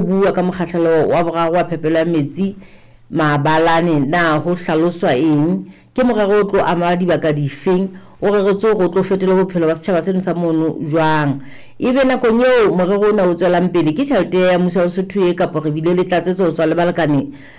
bua ka mokgahlelo wa boraro wa phepelo ya metsi Mabalane na ho hlaloswa eng ke morero o tlo ama dibaka difeng o reretswe go tlo fetola bophelo ba setjhaba seno sa mono jwang ebe nakong eo morero ona o tswelang pele ke tjhelete ya mmuso wa Lesotho e kapa re bile le tlatsetso ho tswa le balekane